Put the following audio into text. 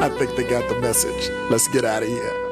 I think they got the message. Let's get out of here.